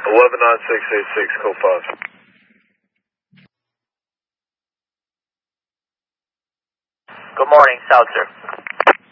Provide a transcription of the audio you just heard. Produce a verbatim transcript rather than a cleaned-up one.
eleven nine six eight six, code five. Good morning, South, sir.